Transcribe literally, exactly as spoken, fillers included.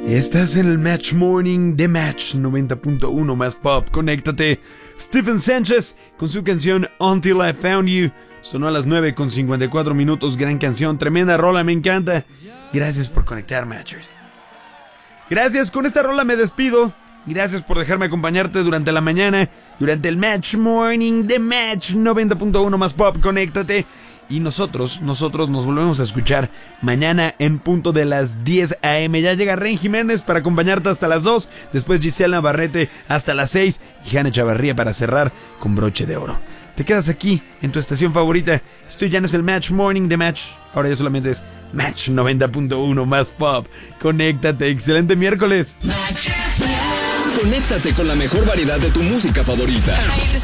Estás en el Match Morning de Match noventa punto uno más pop. Conéctate. Stephen Sánchez con su canción Until I Found You. Sonó a las nueve con cincuenta y cuatro minutos. Gran canción, tremenda rola, me encanta. Gracias por conectar, Matchers. Gracias, con esta rola me despido. Gracias por dejarme acompañarte durante la mañana, durante el Match Morning de Match noventa punto uno más pop. Conéctate. Y nosotros, nosotros nos volvemos a escuchar mañana en punto de las diez a.m. Ya llega Ren Jiménez para acompañarte hasta las dos. Después Gisela Navarrete hasta las seis. Y Hanna Chavarría para cerrar con broche de oro. Te quedas aquí, en tu estación favorita. Esto ya no es el Match Morning de Match. Ahora ya solamente es Match noventa punto uno más pop. Conéctate, excelente miércoles. Conéctate con la mejor variedad de tu música favorita.